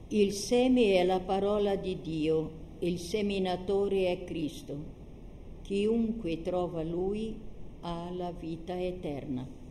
Il seme è la parola di Dio, il seminatore è Cristo. Chiunque trova Lui ha la vita eterna.